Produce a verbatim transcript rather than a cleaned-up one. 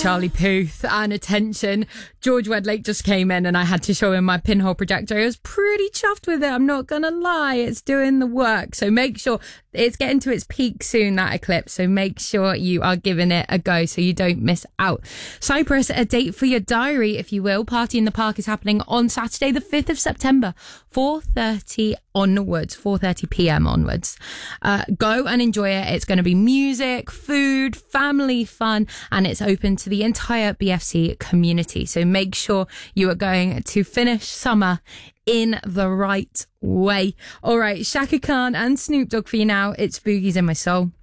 Charlie Puth and attention. George Wedlake just came in and I had to show him my pinhole projector. I was pretty chuffed with it, I'm not going to lie. It's doing the work. So make sure it's getting to its peak soon, that eclipse. So make sure you are giving it a go so you don't miss out. Cyprus, a date for your diary, if you will. Party in the Park is happening on Saturday, the fifth of September, four thirty onwards, four thirty p.m. onwards. Uh, go and enjoy it. It's going to be music, food, family fun, and it's open to the entire B F C community. So make sure you are going to finish summer in the right way. All right, Shaka Khan and Snoop Dogg for you now. It's Boogies in My Soul.